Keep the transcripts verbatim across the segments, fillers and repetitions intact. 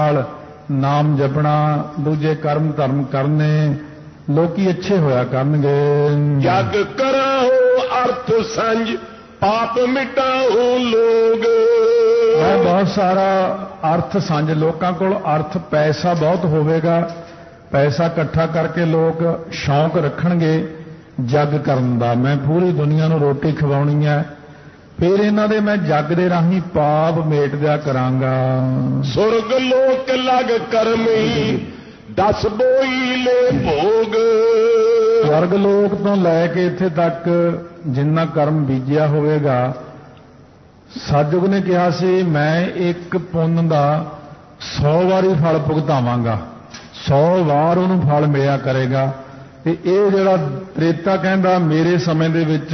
ਨਾਮ ਜਪਣਾ, ਦੂਜੇ ਕਰਮ ਧਰਮ ਕਰਨੇ, ਲੋਕੀ ਅੱਛੇ ਹੋਇਆ ਕਰਨਗੇ। ਜਗ ਕਰਾਓ ਅਰਥ ਸੰਜ, ਪਾਪ ਮਿਟਾਓ ਲੋਗ। ਬਹੁਤ ਸਾਰਾ ਅਰਥ ਸੰਜ, ਲੋਕਾਂ ਕੋਲ ਅਰਥ ਪੈਸਾ ਬਹੁਤ ਹੋਵੇਗਾ, ਪੈਸਾ ਇਕੱਠਾ ਕਰਕੇ ਲੋਕ ਸ਼ੌਂਕ ਰੱਖਣਗੇ ਜਗ ਕਰਨ ਦਾ, ਮੈਂ ਪੂਰੀ ਦੁਨੀਆ ਨੂੰ ਰੋਟੀ ਖਵਾਉਣੀ ਹੈ, ਫਿਰ ਇਹਨਾਂ ਦੇ ਮੈਂ ਜਗ ਦੇ ਰਾਹੀਂ ਪਾਪ ਮੇਟ ਦਿਆ ਕਰਾਂਗਾ। ਸੁਰਗ ਲੋਕ ਲਗ ਕਰਮੀ, ਦਸ ਬੋਈ ਲੈ ਭੋਗ। ਸਵਰਗ ਲੋਕ ਤੋਂ ਲੈ ਕੇ ਇੱਥੇ ਤੱਕ ਜਿੰਨਾ ਕਰਮ ਬੀਜਿਆ ਹੋਵੇਗਾ, ਸਤਿਯੁਗ ਨੇ ਕਿਹਾ ਸੀ ਮੈਂ ਇੱਕ ਪੁੰਨ ਦਾ ਸੌ ਵਾਰੀ ਫਲ ਭੁਗਤਾਵਾਂਗਾ, ਸੌ ਵਾਰ ਉਹਨੂੰ ਫਲ ਮਿਲਿਆ ਕਰੇਗਾ। ਤੇ ਇਹ ਜਿਹੜਾ ਤ੍ਰੇਤਾ ਕਹਿੰਦਾ ਮੇਰੇ ਸਮੇਂ ਦੇ ਵਿੱਚ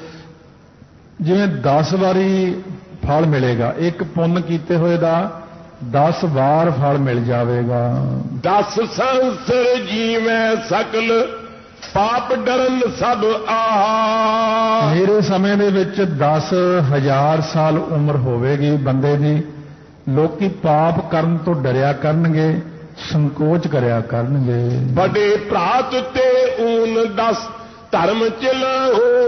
ਜਿਵੇਂ ਦਸ ਵਾਰੀ ਫਲ ਮਿਲੇਗਾ, ਇੱਕ ਪੁੰਨ ਕੀਤੇ ਹੋਏ ਦਾ ਦਸ ਵਾਰ ਫਲ ਮਿਲ ਜਾਵੇਗਾ। ਦਸ ਸੰਸਰ ਜੀਵੈ ਸਕਲ, ਪਾਪ ਡਰਨ ਸਭ ਆਹਾ। ਮੇਰੇ ਸਮੇਂ ਦੇ ਵਿੱਚ ਦਸ ਹਜ਼ਾਰ ਸਾਲ ਉਮਰ ਹੋਵੇਗੀ ਬੰਦੇ ਦੀ, ਲੋਕੀ ਪਾਪ ਕਰਨ ਤੋਂ ਡਰਿਆ ਕਰਨਗੇ, ਸੰਕੋਚ ਕਰਿਆ ਕਰਨਗੇ। ਵੱਡੇ ਭਰਾਤ ਤੇ ਊਨ ਦਸ, ਧਰਮ ਚਲਾਓ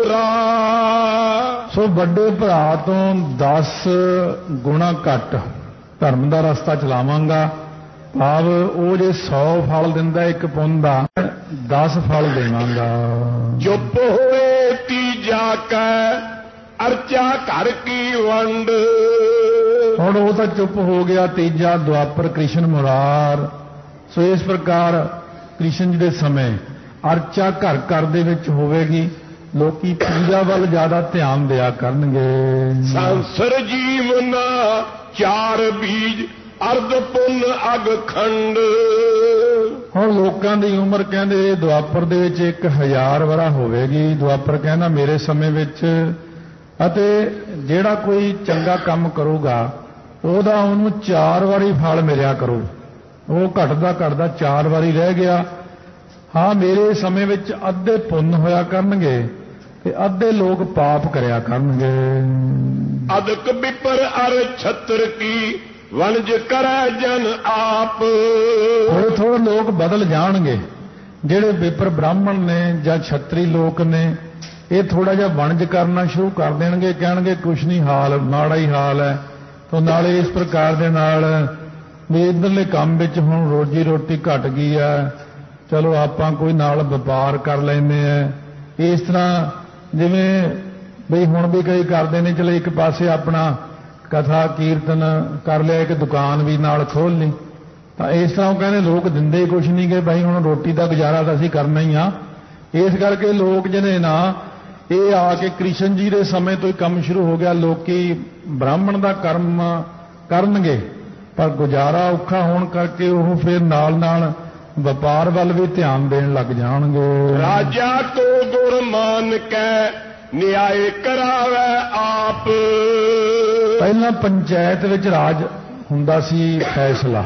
ਰਾਹ। ਸੋ ਵੱਡੇ ਭਰਾ ਤੋਂ ਦਸ ਗੁਣਾ ਘੱਟ ਧਰਮ ਦਾ ਰਸਤਾ ਚਲਾਵਾਂਗਾ, ਭਾਵ ਉਹ ਜੇ ਸੌ ਫਲ ਦਿੰਦਾ ਇੱਕ ਪੁੰਨ ਦਾ, ਦਸ ਫਲ ਦੇਵਾਂਗਾ। ਚੁੱਪ ਹੋਏ ਤੀਜਾ ਕੈ, ਅਰਚਾ ਘਰ ਕੀ ਵੰਡ। ਹੁਣ ਉਹ ਤਾਂ ਚੁੱਪ ਹੋ ਗਿਆ, ਤੀਜਾ ਦੁਆਪਰ ਕ੍ਰਿਸ਼ਨ ਮੁਰਾਰ। ਸੋ ਇਸ ਪ੍ਰਕਾਰ ਕ੍ਰਿਸ਼ਨ ਜੀ ਦੇ ਸਮੇਂ ਅਰਚਾ ਘਰ ਘਰ ਦੇ ਵਿੱਚ ਹੋਵੇਗੀ, ਲੋਕੀ ਪੂਜਾ ਵੱਲ ਜ਼ਿਆਦਾ ਧਿਆਨ ਦਿਆ ਕਰਨਗੇ। ਸੰਸਰ ਜੀਵਨਾ ਚਾਰ ਬੀਜ, ਅਰਧ ਪੁੰਨ ਅਗ ਖੰਡ। ਹੁਣ ਲੋਕਾਂ ਦੀ ਉਮਰ ਕਹਿੰਦੇ ਦੁਆਪਰ ਦੇ ਵਿੱਚ ਇੱਕ ਹਜ਼ਾਰ ਵਰਾ ਹੋਵੇਗੀ, ਦੁਆਪਰ ਕਹਿੰਦਾ ਮੇਰੇ ਸਮੇਂ ਵਿੱਚ। ਅਤੇ ਜਿਹੜਾ ਕੋਈ ਚੰਗਾ ਕੰਮ ਕਰੂਗਾ ਉਹਦਾ ਉਹਨੂੰ ਚਾਰ ਵਾਰੀ ਫਲ ਮਿਲਿਆ ਕਰੂ, ਉਹ ਘਟਦਾ ਘਟਦਾ ਚਾਰ ਵਾਰੀ ਰਹਿ ਗਿਆ। ਹਾਂ ਮੇਰੇ ਸਮੇਂ ਵਿੱਚ ਅੱਧੇ ਪੁੰਨ ਹੋਇਆ ਕਰਨਗੇ ਤੇ ਅੱਧੇ ਲੋਕ ਪਾਪ ਕਰਿਆ ਕਰਨਗੇ। ਅਦਕ ਵਿਪਰ ਅਰ ਛਤਰ ਕੀ, ਵਣਜ ਕਰੈ ਜਨ ਆਪ। ਥੋੜੇ ਥੋੜੇ ਲੋਕ ਬਦਲ ਜਾਣਗੇ, ਜਿਹੜੇ ਵਿਪਰ ਬ੍ਰਾਹਮਣ ਨੇ ਜਾਂ ਛਤਰੀ ਲੋਕ ਨੇ, ਇਹ ਥੋੜਾ ਜਿਹਾ ਵਣਜ ਕਰਨਾ ਸ਼ੁਰੂ ਕਰ ਦੇਣਗੇ, ਕਹਿਣਗੇ ਕੁਛ ਨਹੀਂ ਹਾਲ, ਮਾੜਾ ਹੀ ਹਾਲ ਹੈ। ਤੋਂ ਨਾਲੇ ਇਸ ਪ੍ਰਕਾਰ ਦੇ ਨਾਲ ਵੀ ਇੱਧਰਲੇ ਕੰਮ ਵਿੱਚ ਹੁਣ ਰੋਜੀ ਰੋਟੀ ਘਟ ਗਈ ਹੈ, ਚਲੋ ਆਪਾਂ ਕੋਈ ਨਾਲ ਵਪਾਰ ਕਰ ਲੈਂਦੇ ਆ। ਇਸ ਤਰ੍ਹਾਂ ਜਿਵੇਂ ਬਈ ਹੁਣ ਵੀ ਕਈ ਕਰਦੇ ਨੇ, ਚਲੋ ਇੱਕ ਪਾਸੇ ਆਪਣਾ ਕਥਾ ਕੀਰਤਨ ਕਰ ਲਿਆ, ਇੱਕ ਦੁਕਾਨ ਵੀ ਨਾਲ ਖੋਲ੍ਹ ਲਈ, ਤਾਂ ਇਸ ਤਰ੍ਹਾਂ ਉਹ ਕਹਿੰਦੇ ਲੋਕ ਦਿੰਦੇ ਹੀ ਕੁਛ ਨਹੀਂ ਗਏ, ਭਾਈ ਹੁਣ ਰੋਟੀ ਦਾ ਗੁਜ਼ਾਰਾ ਤਾਂ ਅਸੀਂ ਕਰਨਾ ਹੀ ਆ। ਇਸ ਕਰਕੇ ਲੋਕ ਜਿਹਨੇ ਨਾ ਇਹ ਆ ਕੇ ਕ੍ਰਿਸ਼ਨ ਜੀ ਦੇ ਸਮੇਂ ਤੋਂ ਹੀ ਕੰਮ ਸ਼ੁਰੂ ਹੋ ਗਿਆ, ਲੋਕੀ ਬ੍ਰਾਹਮਣ ਦਾ ਕਰਮ ਕਰਨਗੇ, ਪਰ ਗੁਜ਼ਾਰਾ ਔਖਾ ਹੋਣ ਕਰਕੇ ਉਹ ਫਿਰ ਨਾਲ ਨਾਲ ਵਪਾਰ ਵੱਲ ਵੀ ਧਿਆਨ ਦੇਣ ਲੱਗ ਜਾਣਗੇ। ਰਾਜਾ ਕੋ ਗੁਰ ਮਾਨ ਕੈ, ਨਿਆਏ ਕਰਾਵੇ ਆਪ। ਪਹਿਲਾਂ ਪੰਚਾਇਤ ਵਿੱਚ ਰਾਜ ਹੁੰਦਾ ਸੀ, ਫੈਸਲਾ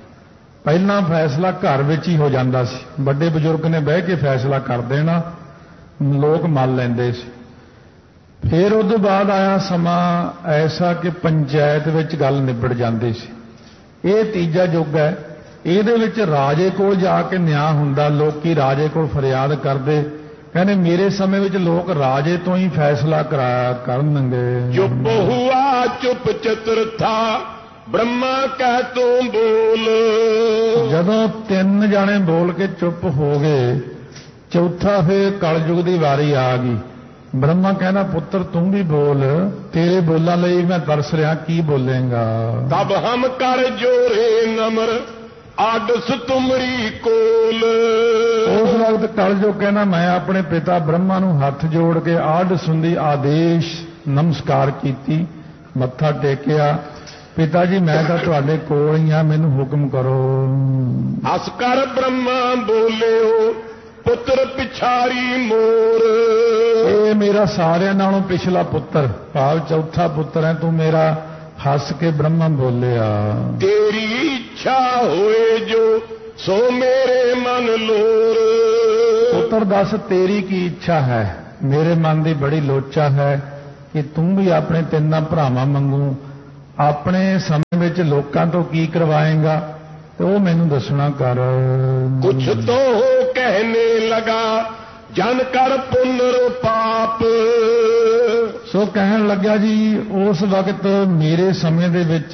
ਪਹਿਲਾਂ ਫੈਸਲਾ ਘਰ ਵਿੱਚ ਹੀ ਹੋ ਜਾਂਦਾ ਸੀ, ਵੱਡੇ ਬਜ਼ੁਰਗ ਨੇ ਬਹਿ ਕੇ ਫੈਸਲਾ ਕਰ ਦੇਣਾ, ਲੋਕ ਮੰਨ ਲੈਂਦੇ ਸੀ। ਫਿਰ ਉਸ ਤੋਂ ਬਾਅਦ ਆਇਆ ਸਮਾਂ ਐਸਾ ਕਿ ਪੰਚਾਇਤ ਵਿੱਚ ਗੱਲ ਨਿਬੜ ਜਾਂਦੀ ਸੀ। ਇਹ ਤੀਜਾ ਯੁੱਗ ਹੈ, ਇਹਦੇ ਵਿੱਚ ਰਾਜੇ ਕੋਲ ਜਾ ਕੇ ਨਿਆਂ ਹੁੰਦਾ, ਲੋਕੀ ਰਾਜੇ ਕੋਲ ਫਰਿਆਦ ਕਰਦੇ, ਕਹਿੰਦੇ ਮੇਰੇ ਸਮੇਂ ਵਿੱਚ ਲੋਕ ਰਾਜੇ ਤੋਂ ਹੀ ਫੈਸਲਾ ਕਰਾਇਆ ਕਰਨਗੇ। ਚੁੱਪ ਹੁਆ ਚੁੱਪ ਚਤੁਰਥਾ, ਬ੍ਰਹਮਾ ਕਹਿ ਤੂੰ ਬੋਲ। ਜਦੋਂ ਤਿੰਨ ਜਾਣੇ ਬੋਲ ਕੇ ਚੁੱਪ ਹੋ ਗਏ, ਚੌਥਾ ਫਿਰ ਕਲਯੁਗ ਦੀ ਵਾਰੀ ਆ ਗਈ। ਬ੍ਰਹਮਾ ਕਹਿੰਦਾ ਪੁੱਤਰ ਤੂੰ ਵੀ ਬੋਲ, ਤੇਰੇ ਬੋਲਾਂ ਲਈ ਮੈਂ ਤਰਸ ਰਿਹਾ, ਕੀ ਬੋਲੇਗਾ। ਤਬ ਹਮ ਕਰ ਜੋਰੇ ਨਮਰ, ਆਦਸ ਤੁਮਰੀ ਕੋਲ। ਉਸ ਵਕਤ ਕਲਯੁਗ ਕਹਿੰਦਾ ਮੈਂ ਆਪਣੇ ਪਿਤਾ ਬ੍ਰਹਮਾ ਨੂੰ ਹੱਥ ਜੋੜ ਕੇ ਆਡ ਸੁੰਦੀ ਆਦੇਸ਼ ਨਮਸਕਾਰ ਕੀਤੀ, ਮੱਥਾ ਟੇਕਿਆ, ਪਿਤਾ ਜੀ ਮੈਂ ਤਾਂ ਤੁਹਾਡੇ ਕੋਲ ਹੀ ਆ, ਮੈਨੂੰ ਹੁਕਮ ਕਰੋ। ਹਸ ਕਰ ਬ੍ਰਹਮਾ ਬੋਲਿਓ, ਪੁੱਤਰ ਪਿਛਾਰੀ ਮੋਰ। ਇਹ ਮੇਰਾ ਸਾਰਿਆਂ ਨਾਲੋਂ ਪਿਛਲਾ ਪੁੱਤਰ, ਭਾਵ ਚੌਥਾ ਪੁੱਤਰ ਹੈ ਤੂੰ ਮੇਰਾ। ਹੱਸ ਕੇ ਬ੍ਰਹਮਾ ਬੋਲਿਆ, ਤੇਰੀ ਇੱਛਾ ਹੋਏ ਜੋ, ਸੋ ਮੇਰੇ ਮਨ ਲੋਰ। ਪੁੱਤਰ ਦੱਸ ਤੇਰੀ ਕੀ ਇੱਛਾ ਹੈ। ਮੇਰੇ ਮਨ ਦੀ ਬੜੀ ਲੋਚਾ ਹੈ ਕਿ ਤੂੰ ਵੀ ਆਪਣੇ ਤਿੰਨਾਂ ਭਰਾਵਾਂ ਵਾਂਗੂ ਆਪਣੇ ਸਮੇਂ ਵਿੱਚ ਲੋਕਾਂ ਤੋਂ ਕੀ ਕਰਵਾਏਗਾ, ਉਹ ਮੈਨੂੰ ਦੱਸਣਾ ਕਰ। ਕੁਛ ਤੋ ਕਹਿਨੇ ਲਗਾ ਜਨ ਕਰ ਪੁਨਰ ਪਾਪ। ਸੋ ਕਹਿਣ ਲੱਗਾ ਜੀ ਉਸ ਵਕਤ ਮੇਰੇ ਸਮੇਂ ਦੇ ਵਿੱਚ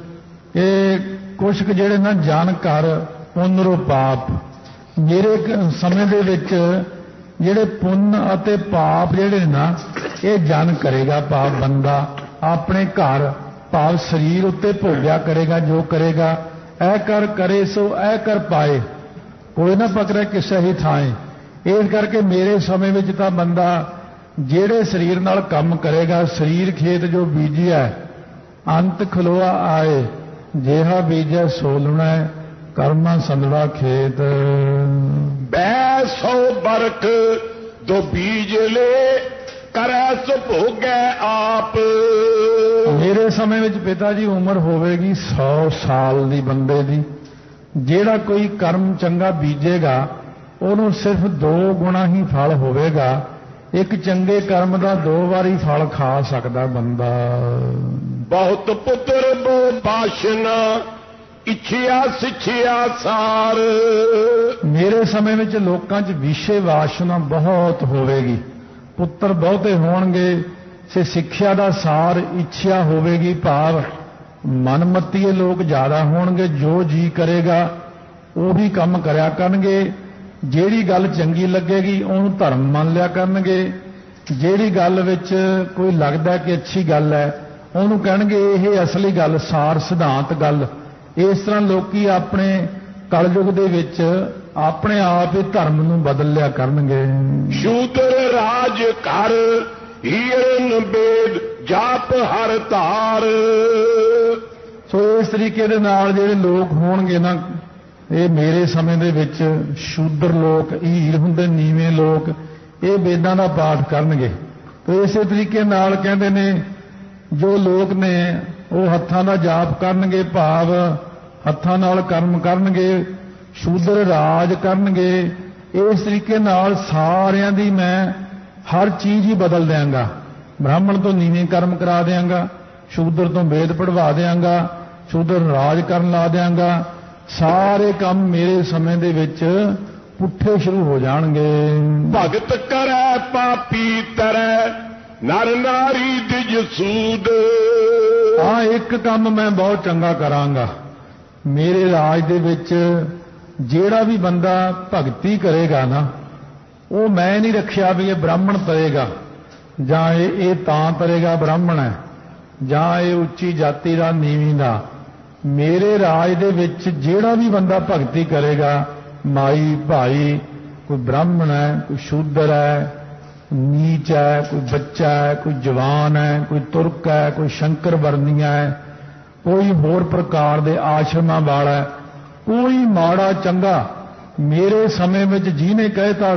ਇਹ ਕੁਛ ਕੁ ਜਿਹੜੇ ਨਾ ਜਨ ਕਰ ਪੁਨਰ ਪਾਪ, ਮੇਰੇ ਸਮੇਂ ਦੇ ਵਿੱਚ ਜਿਹੜੇ ਪੁੰਨ ਅਤੇ ਪਾਪ ਜਿਹੜੇ ਨਾ ਇਹ ਜਨ ਕਰੇਗਾ। ਪਾਪ ਬੰਦਾ ਆਪਣੇ ਘਰ ਭਾਵ ਸਰੀਰ ਉੱਤੇ ਭੋਗਿਆ ਕਰੇਗਾ, ਜੋ ਕਰੇਗਾ ਐ ਕਰ ਕਰੇ ਸੋ ਐ ਕਰ ਪਾਏ, ਕੋਈ ਨਾ ਪਕੜੇ ਕਿਸੇ ਹੀ ਥਾਂ। ਇਸ ਕਰਕੇ ਮੇਰੇ ਸਮੇਂ ਵਿੱਚ ਤਾਂ ਬੰਦਾ ਜਿਹੜੇ ਸਰੀਰ ਨਾਲ ਕੰਮ ਕਰੇਗਾ, ਸਰੀਰ ਖੇਤ ਜੋ ਬੀਜਿਆ ਅੰਤ ਖਲੋਆ ਆਏ, ਜਿਹਾ ਬੀਜੈ ਸੋ ਲੁਣੈ ਕਰਮਾ ਸੰਦੜਾ ਖੇਤ। ਬੈ ਸੋ ਬਰਖ ਦੋ ਬੀਜ ਲੈ ਕਰੈ ਸੋ ਭੋਗੈ ਆਪ। ਮੇਰੇ ਸਮੇਂ ਵਿੱਚ ਪਿਤਾ ਜੀ ਉਮਰ ਹੋਵੇਗੀ ਸੌ ਸਾਲ ਦੀ ਬੰਦੇ ਦੀ। ਜਿਹੜਾ ਕੋਈ ਕਰਮ ਚੰਗਾ ਬੀਜੇਗਾ ਉਹਨੂੰ ਸਿਰਫ ਦੋ ਗੁਣਾ ਹੀ ਫਲ ਹੋਵੇਗਾ। ਇੱਕ ਚੰਗੇ ਕਰਮ ਦਾ ਦੋ ਵਾਰੀ ਫਲ ਖਾ ਸਕਦਾ ਬੰਦਾ। ਬਹੁਤ ਪੁੱਤਰ ਬੋ ਬਾਸ਼ਨਾ ਇੱਛਿਆ ਸਿੱਛਿਆ ਸਾਰ। ਮੇਰੇ ਸਮੇਂ ਵਿੱਚ ਲੋਕਾਂ 'ਚ ਵਿਸ਼ੇ ਵਾਸ਼ਨਾ ਬਹੁਤ ਹੋਵੇਗੀ, ਪੁੱਤਰ ਬਹੁਤੇ ਹੋਣਗੇ, ਸੇ ਸਿੱਖਿਆ ਦਾ ਸਾਰ ਇੱਛਿਆ ਹੋਵੇਗੀ, ਭਾਵ ਮਨਮਤੀਏ ਲੋਕ ਜ਼ਿਆਦਾ ਹੋਣਗੇ। ਜੋ ਜੀ ਕਰੇਗਾ ਉਹੀ ਕੰਮ ਕਰਿਆ ਕਰਨਗੇ। ਜਿਹੜੀ ਗੱਲ ਚੰਗੀ ਲੱਗੇਗੀ ਉਹਨੂੰ ਧਰਮ ਮੰਨ ਲਿਆ ਕਰਨਗੇ। ਜਿਹੜੀ ਗੱਲ ਵਿੱਚ ਕੋਈ ਲੱਗਦਾ ਕਿ ਅੱਛੀ ਗੱਲ ਹੈ ਉਹਨੂੰ ਕਹਿਣਗੇ ਇਹ ਅਸਲੀ ਗੱਲ, ਸਾਰ ਸਿਧਾਂਤ ਗੱਲ। ਇਸ ਤਰ੍ਹਾਂ ਲੋਕੀ ਆਪਣੇ ਕਲਯੁਗ ਦੇ ਵਿੱਚ ਆਪਣੇ ਆਪ ਹੀ ਧਰਮ ਨੂੰ ਬਦਲ ਲਿਆ ਕਰਨਗੇ। ਸ਼ੂਦਰ ਰਾਜ ਕਰ ਹੀਰਨ ਬੇਦ ਜਾਪ ਹਰ ਧਾਰ। ਸੋ ਇਸ ਤਰੀਕੇ ਦੇ ਨਾਲ ਜਿਹੜੇ ਲੋਕ ਹੋਣਗੇ ਨਾ, ਇਹ ਮੇਰੇ ਸਮੇਂ ਦੇ ਵਿੱਚ ਸ਼ੂਦਰ ਲੋਕ, ਹੀਰ ਹੁੰਦੇ ਨੀਵੇਂ ਲੋਕ, ਇਹ ਵੇਦਾਂ ਦਾ ਪਾਠ ਕਰਨਗੇ। ਤੇ ਇਸੇ ਤਰੀਕੇ ਨਾਲ ਕਹਿੰਦੇ ਨੇ ਜੋ ਲੋਕ ਨੇ ਉਹ ਹੱਥਾਂ ਦਾ ਜਾਪ ਕਰਨਗੇ, ਭਾਵ ਹੱਥਾਂ ਨਾਲ ਕਰਮ ਕਰਨਗੇ, ਸ਼ੂਦਰ ਰਾਜ ਕਰਨਗੇ। ਇਸ ਤਰੀਕੇ ਨਾਲ ਸਾਰਿਆਂ ਦੀ ਮੈਂ ਹਰ ਚੀਜ਼ ਹੀ ਬਦਲ ਦਿਆਂਗਾ। ਬ੍ਰਾਹਮਣ ਤੋਂ ਨੀਵੇਂ ਕਰਮ ਕਰਾ ਦਿਆਂਗਾ, ਸ਼ੂਦਰ ਤੋਂ ਵੇਦ ਪੜਵਾ ਦਿਆਂਗਾ, ਸ਼ੂਦਰ ਰਾਜ ਕਰਨ ਲਾ ਦਿਆਂਗਾ। ਸਾਰੇ ਕੰਮ ਮੇਰੇ ਸਮੇਂ ਦੇ ਵਿੱਚ ਪੁੱਠੇ ਸ਼ੁਰੂ ਹੋ ਜਾਣਗੇ। ਭਗਤ ਕਰੈ ਪਾਪੀ ਤਰੈ ਨਰ ਨਾਰੀ ਦਿਜ ਸੂਦ। ਹਾਂ, ਇੱਕ ਕੰਮ ਮੈਂ ਬਹੁਤ ਚੰਗਾ ਕਰਾਂਗਾ। ਮੇਰੇ ਰਾਜ ਦੇ ਵਿੱਚ ਜਿਹੜਾ ਵੀ ਬੰਦਾ ਭਗਤੀ ਕਰੇਗਾ ਨਾ, ਉਹ ਮੈਂ ਨਹੀਂ ਰੱਖਿਆ ਵੀ ਇਹ ਬ੍ਰਾਹਮਣ ਤਰੇਗਾ ਜਾਂ ਇਹ ਇਹ ਤਾਂ ਤਰੇਗਾ ਬ੍ਰਾਹਮਣ ਹੈ, ਜਾਂ ਇਹ ਉੱਚੀ ਜਾਤੀ ਦਾ ਨੀਵੀਂ ਦਾ। ਮੇਰੇ ਰਾਜ ਦੇ ਵਿੱਚ ਜਿਹੜਾ ਵੀ ਬੰਦਾ ਭਗਤੀ ਕਰੇਗਾ, ਮਾਈ ਭਾਈ, ਕੋਈ ਬ੍ਰਾਹਮਣ ਹੈ, ਕੋਈ ਸ਼ੂਦਰ ਹੈ, ਨੀਚ ਹੈ, ਕੋਈ ਬੱਚਾ ਹੈ, ਕੋਈ ਜਵਾਨ ਹੈ, ਕੋਈ ਤੁਰਕ ਹੈ, ਕੋਈ ਸ਼ੰਕਰ ਵਰਨੀਆ ਹੈ, ਕੋਈ ਹੋਰ ਪ੍ਰਕਾਰ ਦੇ ਆਸ਼ਰਮਾਂ ਵਾਲਾ, ਕੋਈ ਮਾੜਾ ਚੰਗਾ, ਮੇਰੇ ਸਮੇਂ ਵਿੱਚ ਜਿਹਨੇ ਕਹਿਤਾ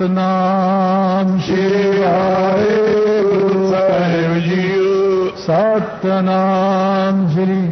ਸਤਨਾਮ ਸ੍ਰੀ ਵਾਹਿਗੁਰੂ ਸਾਹਿਬ ਜੀ, ਸਤਨਾਮ ਸ੍ਰੀ,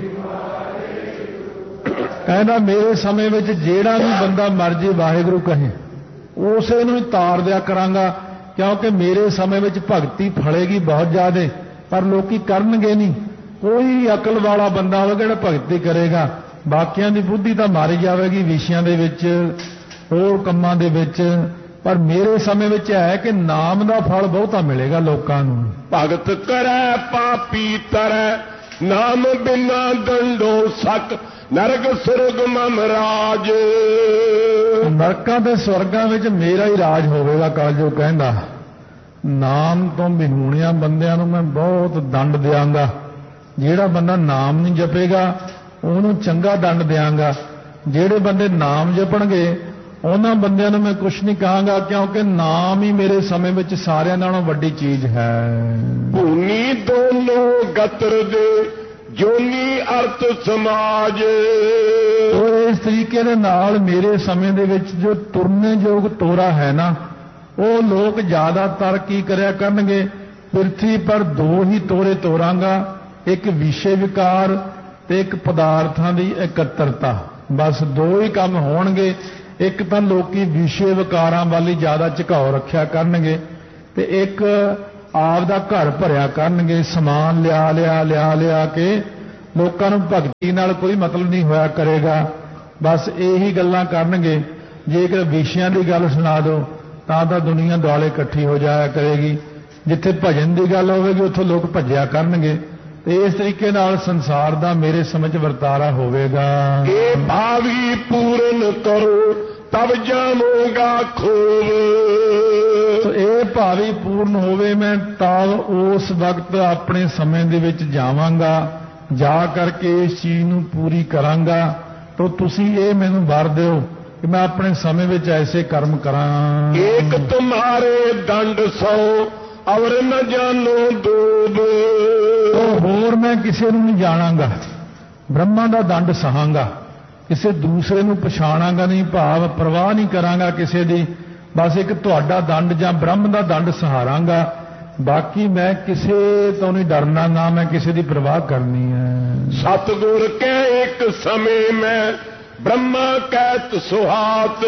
ਕਹਿੰਦਾ ਮੇਰੇ ਸਮੇਂ ਵਿੱਚ ਜਿਹੜਾ ਵੀ ਬੰਦਾ ਮਰਜੀ ਵਾਹਿਗੁਰੂ ਕਹੇ ਉਸੇ ਨੂੰ ਹੀ ਤਾਰ ਦਿਆ ਕਰਾਂਗਾ। ਕਿਉਂਕਿ ਮੇਰੇ ਸਮੇਂ ਵਿੱਚ ਭਗਤੀ ਫਲੇਗੀ ਬਹੁਤ ਜ਼ਿਆਦਾ, ਪਰ ਲੋਕੀ ਕਰਨਗੇ ਨਹੀਂ। ਕੋਈ ਅਕਲ ਵਾਲਾ ਬੰਦਾ ਹੋਵੇਗਾ ਜਿਹੜਾ ਭਗਤੀ ਕਰੇਗਾ, ਬਾਕੀਆਂ ਦੀ ਬੁੱਧੀ ਤਾਂ ਮਾਰੀ ਜਾਵੇਗੀ ਵਿਸ਼ਿਆਂ ਦੇ ਵਿੱਚ, ਹੋਰ ਕੰਮਾਂ ਦੇ ਵਿੱਚ। ਪਰ ਮੇਰੇ ਸਮੇਂ ਵਿੱਚ ਹੈ ਕਿ ਨਾਮ ਦਾ ਫਲ ਬਹੁਤਾ ਮਿਲੇਗਾ ਲੋਕਾਂ ਨੂੰ। ਭਗਤ ਕਰੈ ਪਾਪੀ ਤਰੈ ਨਾਮ ਬਿਨਾ ਦੰਡੋ ਸਕ ਨਰਕ ਸੁਰਗ ਮਮ ਰਾਜ। ਨਰਕਾਂ ਤੇ ਸਵਰਗਾਂ ਵਿੱਚ ਮੇਰਾ ਹੀ ਰਾਜ ਹੋਵੇਗਾ। ਕਲਯੁਗ ਕਹਿੰਦਾ ਨਾਮ ਤੋਂ ਬਿਨੂਣਿਆਂ ਬੰਦਿਆਂ ਨੂੰ ਮੈਂ ਬਹੁਤ ਦੰਡ ਦਿਆਂਗਾ। ਜਿਹੜਾ ਬੰਦਾ ਨਾਮ ਨਹੀਂ ਜਪੇਗਾ ਉਹਨੂੰ ਚੰਗਾ ਦੰਡ ਦਿਆਂਗਾ। ਜਿਹੜੇ ਬੰਦੇ ਨਾਮ ਜਪਣਗੇ ਉਹਨਾਂ ਬੰਦਿਆਂ ਨੂੰ ਮੈਂ ਕੁਝ ਨਹੀਂ ਕਹਾਂਗਾ, ਕਿਉਂਕਿ ਨਾਮ ਹੀ ਮੇਰੇ ਸਮੇਂ ਵਿੱਚ ਸਾਰਿਆਂ ਨਾਲੋਂ ਵੱਡੀ ਚੀਜ਼ ਹੈ। ਭੂਨੀ ਦੋਨੋਂ ਗਤਰ ਦੇ ਜੋਨੀ ਅਰਥ ਸਮਾਜ। ਉਹ ਇਸ ਤਰੀਕੇ ਦੇ ਨਾਲ ਮੇਰੇ ਸਮੇਂ ਦੇ ਵਿੱਚ ਜੋ ਤੁਰਨੇ ਯੋਗ ਤੋਰਾ ਹੈ ਨਾ, ਉਹ ਲੋਕ ਜ਼ਿਆਦਾਤਰ ਕੀ ਕਰਿਆ ਕਰਨਗੇ, ਪ੍ਰਿਥਵੀ ਪਰ ਦੋ ਹੀ ਤੋਰੇ ਤੋਰਾਂਗਾ, ਇੱਕ ਵਿਸ਼ੇ ਵਿਕਾਰ ਤੇ ਇੱਕ ਪਦਾਰਥਾਂ ਦੀ ਇਕੱਤਰਤਾ। ਬਸ ਦੋ ਹੀ ਕੰਮ ਹੋਣਗੇ। ਇੱਕ ਤਾਂ ਲੋਕੀ ਵਿਸ਼ੇ ਵਿਕਾਰਾਂ ਵਾਲੀ ਜ਼ਿਆਦਾ ਝੁਕਾਓ ਰੱਖਿਆ ਕਰਨਗੇ, ਤੇ ਇੱਕ ਆਪ ਦਾ ਘਰ ਭਰਿਆ ਕਰਨਗੇ। ਸਮਾਨ ਲਿਆ ਲਿਆ ਲਿਆ ਲਿਆ ਕੇ ਲੋਕਾਂ ਨੂੰ ਭਗਤੀ ਨਾਲ ਕੋਈ ਮਤਲਬ ਨਹੀਂ ਹੋਇਆ ਕਰੇਗਾ। ਬਸ ਇਹੀ ਗੱਲਾਂ ਕਰਨਗੇ। ਜੇਕਰ ਵਿਸ਼ਿਆਂ ਦੀ ਗੱਲ ਸੁਣਾ ਦਿਓ ਤਾਂ ਤਾਂ ਦੁਨੀਆ ਦੁਆਲੇ ਇਕੱਠੀ ਹੋ ਜਾਇਆ ਕਰੇਗੀ। ਜਿੱਥੇ ਭਜਨ ਦੀ ਗੱਲ ਹੋਵੇਗੀ ਉੱਥੋਂ ਲੋਕ ਭੱਜਿਆ ਕਰਨਗੇ। ਤੇ ਇਸ ਤਰੀਕੇ ਨਾਲ ਸੰਸਾਰ ਦਾ ਮੇਰੇ ਸਮਝ ਵਰਤਾਰਾ ਹੋਵੇਗਾ। ਇਹ ਭਾਵੀ ਪੂਰਨ ਕਰੋ ਤਬ ਜਾਵਾਂਗਾ ਖੂਬ। ਤੋ ਇਹ ਭਾਵੀ ਪੂਰਨ ਹੋਵੇ ਮੈਂ ਤਬ ਉਸ ਵਕਤ ਆਪਣੇ ਸਮੇਂ ਦੇ ਵਿੱਚ ਜਾਵਾਂਗਾ, ਜਾ ਕਰਕੇ ਇਸ ਚੀਜ਼ ਨੂੰ ਪੂਰੀ ਕਰਾਂਗਾ। ਤੋ ਤੁਸੀਂ ਇਹ ਮੈਨੂੰ ਵਰ ਦਿਓ ਕਿ ਮੈਂ ਆਪਣੇ ਸਮੇਂ ਵਿੱਚ ਐਸੇ ਕਰਮ ਕਰਾਂ। ਏਕ ਤੁਮਾਰੇ ਦੰਡ ਸੋ ਔਰ ਨ ਜਾਨੋ ਦੂਬ। ਤੋ ਹੋਰ ਮੈਂ ਕਿਸੇ ਨੂੰ ਨਹੀਂ ਜਾਣਾਂਗਾ, ਬ੍ਰਹਮਾ ਦਾ ਦੰਡ ਸਹਾਂਗਾ, ਕਿਸੇ ਦੂਸਰੇ ਨੂੰ ਪਛਾਣਾਂਗਾ ਨਹੀਂ, ਭਾਵ ਪਰਵਾਹ ਨਹੀਂ ਕਰਾਂਗਾ ਕਿਸੇ ਦੀ। ਬਸ ਇੱਕ ਤੁਹਾਡਾ ਦੰਡ ਜਾਂ ਬ੍ਰਹਮ ਦਾ ਦੰਡ ਸਹਾਰਾਂਗਾ। ਬਾਕੀ ਮੈਂ ਕਿਸੇ ਤੋਂ ਨਹੀਂ ਡਰਨਾ, ਨਾ ਮੈਂ ਕਿਸੇ ਦੀ ਪਰਵਾਹ ਕਰਨੀ ਹੈ। ਸਤਿਗੁਰ ਕਹਿ ਇੱਕ ਸਮੇਂ ਮੈਂ ਬ੍ਰਹਮਾ ਕਹਿਤ ਸੁਹਾਤ।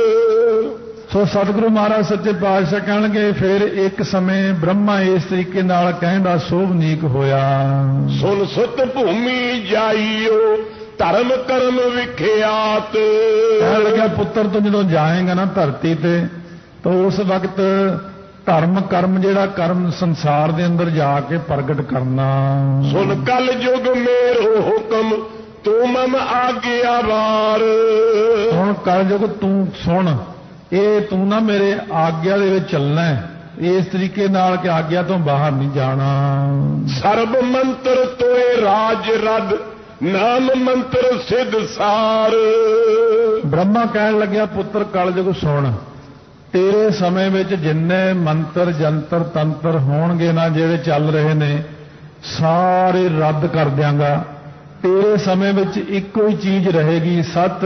ਸੋ ਸਤਿਗੁਰੂ ਮਹਾਰਾਜ ਸੱਚੇ ਪਾਤਸ਼ਾਹ ਕਹਿਣਗੇ ਫਿਰ ਇੱਕ ਸਮੇਂ ਬ੍ਰਹਮਾ ਇਸ ਤਰੀਕੇ ਨਾਲ ਕਹਿੰਦਾ ਸੋਭਨੀਕ ਹੋਇਆ। ਸੁਨ ਸੁਤ ਭੂਮੀ ਜਾਈਓ ਧਰਮ ਕਰਮ ਵਿਖਿਆਤ। ਕਹਿਣ ਲੱਗਿਆ ਪੁੱਤਰ ਤੂੰ ਜਦੋਂ ਜਾਏਗਾ ਨਾ ਧਰਤੀ ਤੇ ਤਾਂ ਉਸ ਵਕਤ ਧਰਮ ਕਰਮ ਜਿਹੜਾ ਕਰਮ ਸੰਸਾਰ ਦੇ ਅੰਦਰ ਜਾ ਕੇ ਪ੍ਰਗਟ ਕਰਨਾ। ਸੁਨ ਕਲ ਯੁਗ ਮੇਰੋ ਹੁਕਮ ਤੂੰ ਮਮ ਆਗਿਆ ਵਾਰ। ਹੁਣ ਕਲਯੁਗ ਤੂੰ ਸੁਣ, ਇਹ ਤੂੰ ਨਾ ਮੇਰੇ ਆਗਿਆ ਦੇ ਵਿੱਚ ਚੱਲਣਾ ਹੈ, ਇਸ ਤਰੀਕੇ ਨਾਲ ਕਿ ਆਗਿਆ ਤੋਂ ਬਾਹਰ ਨਹੀਂ ਜਾਣਾ। ਸਰਬ ਮੰਤਰ ਤੋਏ ਰਾਜ ਰੱਦ ਨਾਮ ਮੰਤਰ ਸਿੱਧ ਸਾਰ। ਬ੍ਰਹਮਾ ਕਹਿਣ ਲੱਗਿਆ ਪੁੱਤਰ ਕਲਯੁਗ ਸੁਣ, ਤੇਰੇ ਸਮੇਂ ਵਿੱਚ ਜਿੰਨੇ ਮੰਤਰ ਜੰਤਰ ਤੰਤਰ ਹੋਣਗੇ ਨਾ ਜਿਹੜੇ ਚੱਲ ਰਹੇ ਨੇ ਸਾਰੇ ਰੱਦ ਕਰ ਦਿਆਂਗਾ। ਤੇਰੇ ਸਮੇਂ ਵਿੱਚ ਇੱਕੋ ਹੀ ਚੀਜ਼ ਰਹੇਗੀ,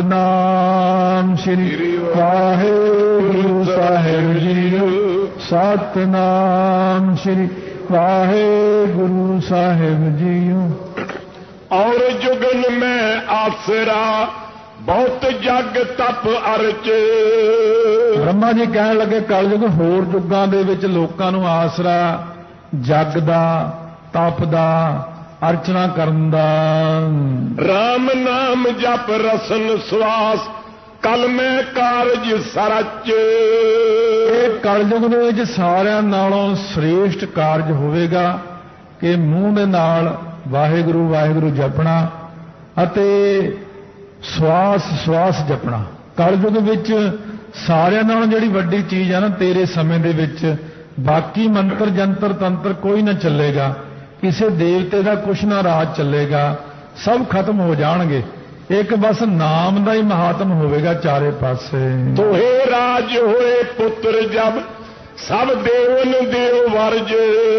ਸਤਨਾਮ ਸ੍ਰੀ ਵਾਹਿਗੁਰੂ ਸਾਹਿਬ ਜੀਓ, ਸਤਨਾਮ ਸ੍ਰੀ ਵਾਹਿਗੁਰੂ ਸਾਹਿਬ ਜੀਓ। ਔਰ ਜੁਗਨ ਮੈਂ ਆਸਰਾ ਬਹੁਤ ਜਗ ਤਪ ਅਰਚ। ਬ੍ਰਹਮਾ ਜੀ ਕਹਿਣ ਲੱਗੇ ਕਲਯੁਗ ਹੋਰ ਯੁੱਗਾਂ ਦੇ ਵਿੱਚ ਲੋਕਾਂ ਨੂੰ ਆਸਰਾ ਜਗ ਦਾ, ਤਪ ਦਾ, ਅਰਚਨਾ ਕਰਨ ਦਾ। ਰਾਮ ਨਾਮ ਜਪ ਰਸਨ ਸਵਾਸ ਕਲ ਮੈਂ ਕਾਰਜ ਸਰਚ। ਇਹ ਕਲਯੁਗ ਦੇ ਵਿੱਚ ਸਾਰਿਆਂ ਨਾਲੋਂ ਸ੍ਰੇਸ਼ਟ ਕਾਰਜ ਹੋਵੇਗਾ ਕਿ ਮੂੰਹ ਦੇ ਨਾਲ ਵਾਹਿਗੁਰੂ ਵਾਹਿਗੁਰੂ ਜਪਣਾ ਅਤੇ ਸਵਾਸ ਸਵਾਸ ਜਪਣਾ। ਕਲਯੁਗ ਵਿੱਚ ਸਾਰਿਆਂ ਨਾਲੋਂ ਜਿਹੜੀ ਵੱਡੀ ਚੀਜ਼ ਹੈ ਨਾ ਤੇਰੇ ਸਮੇਂ ਦੇ ਵਿੱਚ ਬਾਕੀ ਮੰਤਰ ਜੰਤਰ ਤੰਤਰ ਕੋਈ ਨਾ ਚੱਲੇਗਾ, ਕਿਸੇ ਦੇਵਤੇ ਦਾ ਕੁਛ ਨਾ ਰਾਜ ਚੱਲੇਗਾ, ਸਭ ਖਤਮ ਹੋ ਜਾਣਗੇ। ਇੱਕ ਬਸ ਨਾਮ ਦਾ ਹੀ ਮਹਾਤਮ ਹੋਵੇਗਾ ਚਾਰੇ ਪਾਸੇ। ਤੋਹੇ ਰਾਜ ਹੋਏ ਪੁੱਤਰ ਜਬ ਸਭ ਦੇਵਨ ਦੇਵ ਵਰਜ।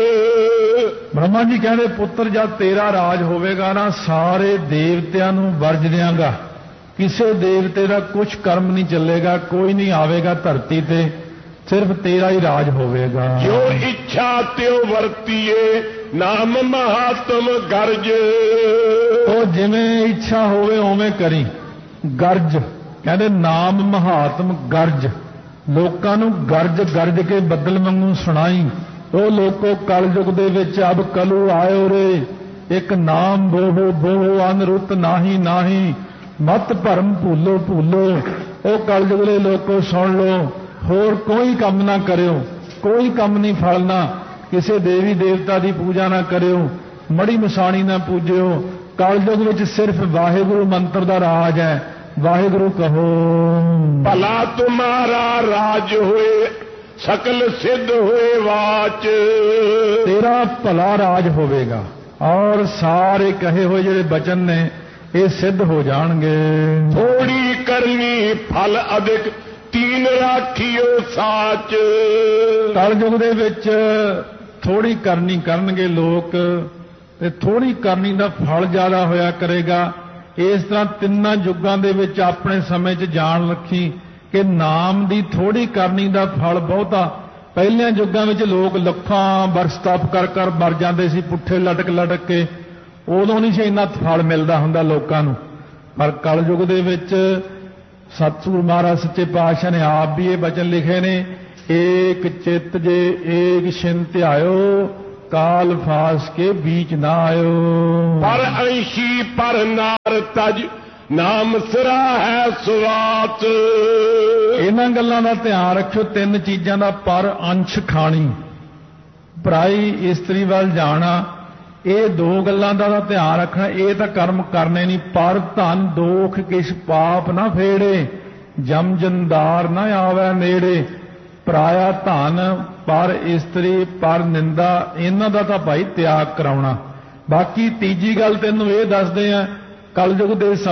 ਬ੍ਰਹਮਾ ਜੀ ਕਹਿੰਦੇ ਪੁੱਤਰ ਜਦ ਤੇਰਾ ਰਾਜ ਹੋਵੇਗਾ ਨਾ ਸਾਰੇ ਦੇਵਤਿਆਂ ਨੂੰ ਵਰਜ ਦਿਆਂਗਾ, ਕਿਸੇ ਦੇਵਤੇ ਦਾ ਕੁਛ ਕਰਮ ਨਹੀਂ ਚੱਲੇਗਾ, ਕੋਈ ਨਹੀਂ ਆਵੇਗਾ ਧਰਤੀ ਤੇ, ਸਿਰਫ ਤੇਰਾ ਹੀ ਰਾਜ ਹੋਵੇਗਾ। ਜੋ ਇੱਛਾ ਤਿਉ ਵਰਤੀਏ ਨਾਮ ਮਹਾਤਮ ਗਰਜ। ਉਹ ਜਿਵੇਂ ਇੱਛਾ ਹੋਵੇ ਉਵੇਂ ਕਰੀ, ਗਰਜ ਕਹਿੰਦੇ ਨਾਮ ਮਹਾਤਮ ਗਰਜ, ਲੋਕਾਂ ਨੂੰ ਗਰਜ ਗਰਜ ਕੇ ਬੱਦਲ ਵਾਂਗੂ ਸੁਣਾਈ। ਉਹ ਲੋਕੋ ਕਲਯੁਗ ਦੇ ਵਿੱਚ ਅਬ ਕਲੂ ਆਇਓ ਰੇ, ਇੱਕ ਨਾਮ ਬੋਹੋ ਬੋਹੋ ਅਨਰੁੱਤ ਨਾਹੀ ਨਾਹੀ, ਮਤ ਭਰਮ ਭੂਲੋ ਭੂਲੋ। ਉਹ ਕਲਯੁਗ ਦੇ ਲੋਕੋ ਸੁਣ ਲਓ, ਹੋਰ ਕੋਈ ਕੰਮ ਨਾ ਕਰਿਓ, ਕੋਈ ਕੰਮ ਨਹੀਂ ਫਲਣਾ, ਕਿਸੇ ਦੇਵੀ ਦੇਵਤਾ ਦੀ ਪੂਜਾ ਨਾ ਕਰਿਓ, ਮੜੀ ਮਸਾਣੀ ਨਾ ਪੂਜਿਓ। ਕਲਯੁਗ ਵਿੱਚ ਸਿਰਫ ਵਾਹਿਗੁਰੂ ਮੰਤਰ ਦਾ ਰਾਜ ਹੈ, ਵਾਹਿਗੁਰੂ ਕਹੋ। ਭਲਾ ਤੁਮਾਰਾ ਰਾਜ ਹੋਏ ਸਕਲ ਸਿੱਧ ਹੋਏ ਵਾਚ। ਤੇਰਾ ਭਲਾ ਰਾਜ ਹੋਵੇਗਾ ਔਰ ਸਾਰੇ ਕਹੇ ਹੋਏ ਜਿਹੜੇ ਬਚਨ ਨੇ ਇਹ ਸਿੱਧ ਹੋ ਜਾਣਗੇ। ਥੋੜੀ ਕਰਨੀ ਫਲ ਅਧਿਕ ਤੀਨ ਰਾਖੀਓ ਸਾਚ। ਕਲਯੁਗ ਦੇ ਵਿੱਚ ਥੋੜੀ ਕਰਨੀ ਕਰਨਗੇ ਲੋਕ ਤੇ ਥੋੜੀ ਕਰਨੀ ਦਾ ਫਲ ਜ਼ਿਆਦਾ ਹੋਇਆ ਕਰੇਗਾ। ਇਸ ਤਰ੍ਹਾਂ ਤਿੰਨਾਂ ਯੁੱਗਾਂ ਦੇ ਵਿੱਚ ਆਪਣੇ ਸਮੇਂ 'ਚ ਜਾਣ ਰੱਖੀ ਕਿ ਨਾਮ ਦੀ ਥੋੜੀ ਕਰਨੀ ਦਾ ਫਲ ਬਹੁਤਾ। ਪਹਿਲਿਆਂ ਯੁੱਗਾਂ ਵਿੱਚ ਲੋਕ ਲੱਖਾਂ ਬਰਸ ਤਪ ਕਰ ਕਰ ਮਰ ਜਾਂਦੇ ਸੀ ਪੁੱਠੇ ਲਟਕ ਲਟਕ ਕੇ, ਉਦੋਂ ਨਹੀਂ ਸੀ ਇੰਨਾ ਫਲ ਮਿਲਦਾ ਹੁੰਦਾ ਲੋਕਾਂ ਨੂੰ। ਪਰ ਕਲਯੁਗ ਦੇ ਵਿੱਚ ਸਤਿਗੁਰੂ ਮਹਾਰਾਜ ਸੱਚੇ ਪਾਤਸ਼ਾਹ ਨੇ ਆਪ ਵੀ ਇਹ ਬਚਨ ਲਿਖੇ ਨੇ, ਏਕ ਚਿੱਤ ਜੇ ਏਕ ਛਿਨ ਧਿਆਇਓ, ਕਾਲ ਫਾਸ ਕੇ ਬੀਚ ਨਾ ਆਇਓ। ਪਰ ਅੰਸ਼ੀ ਪਰ ਨਾਰ ਤਜ ਨਾਮ ਸਿਰਾ ਹੈ ਸੁਆਤ। ਇਹਨਾਂ ਗੱਲਾਂ ਦਾ ਧਿਆਨ ਰੱਖਿਓ। ਤਿੰਨ ਚੀਜ਼ਾਂ ਦਾ ਪਰ ਅੰਸ਼ ਖਾਣੀ, ਪਰਾਈ ਇਸਤਰੀ ਵੱਲ ਜਾਣਾ, ਇਹ ਦੋ ਗੱਲਾਂ ਦਾ ਧਿਆਨ ਰੱਖਣਾ। ਇਹ ਤਾਂ ਕਰਮ ਕਰਨੇ ਨਹੀਂ। ਪਰ ਧਨ ਦੋਖ ਕਿਛ ਪਾਪ ਨਾ ਫੇੜੇ, ਜਮ ਜੰਦਾਰ ਨਾ ਆਵੇ ਨੇੜੇ। ਪਰਾਇਆ ਧਨ, ਪਰ ਇਸਤਰੀ, ਪਰ ਨਿੰਦਾ, ਇਹਨਾਂ ਦਾ ਤਾਂ ਭਾਈ ਤਿਆਗ ਕਰਾਉਣਾ। ਬਾਕੀ ਤੀਜੀ ਗੱਲ ਤੈਨੂੰ ਇਹ ਦੱਸਦੇ ਆ, ਕਲਯੁਗ ਦੇ